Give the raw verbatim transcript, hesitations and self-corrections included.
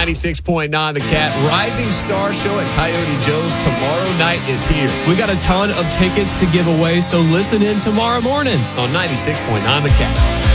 ninety-six point nine The Cat. Rising Star Show at Coyote Joe's tomorrow night is here. We got a ton of tickets to give away, so listen in tomorrow morning on ninety-six point nine The Cat.